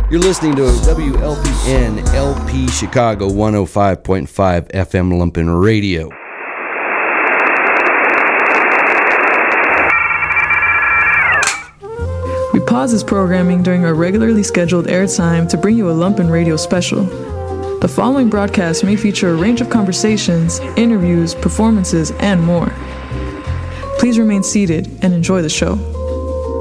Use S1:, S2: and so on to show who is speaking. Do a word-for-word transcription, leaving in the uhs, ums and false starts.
S1: You're listening to W L P N L P Chicago one oh five point five F M Lumpen Radio.
S2: We pause this programming during our regularly scheduled airtime to bring you a Lumpen Radio special. The following broadcast may feature a range of conversations, interviews, performances, and more. Please remain seated and enjoy the show.